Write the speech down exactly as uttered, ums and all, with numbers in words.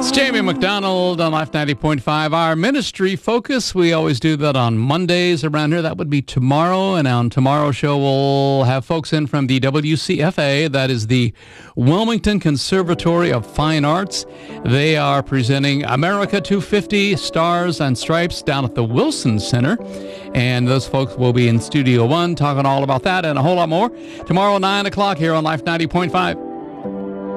It's Jamie McDonald on Life ninety point five. Our ministry focus, we always do that on Mondays around here. That would be tomorrow. And on tomorrow's show, we'll have folks in from the W C F A. That is the Wilmington Conservatory of Fine Arts. They are presenting America two fifty Stars and Stripes down at the Wilson Center. And those folks will be in Studio One talking all about that and a whole lot more tomorrow, nine o'clock here on Life ninety point five.